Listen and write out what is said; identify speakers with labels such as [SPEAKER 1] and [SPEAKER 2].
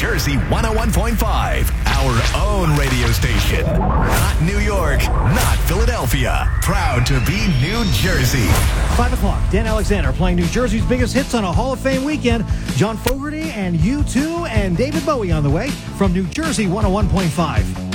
[SPEAKER 1] Jersey 101.5, our own radio station. Not New York, not Philadelphia. Proud to be New Jersey.
[SPEAKER 2] 5 o'clock, Dan Alexander playing New Jersey's biggest hits on a Hall of Fame weekend. John Fogerty and U2 and David Bowie on the way from New Jersey 101.5.